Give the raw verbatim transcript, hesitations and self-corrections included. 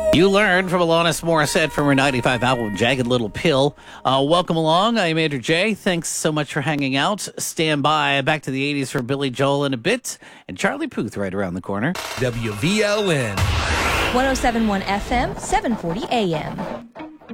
You learned from Alanis Morissette from her ninety-five album, Jagged Little Pill. Uh, welcome along. I'm Andrew J. Thanks so much for hanging out. Stand by. Back to the eighties for Billy Joel in a bit. And Charlie Puth right around the corner. W V L N. one oh seven point one F M, seven forty A M.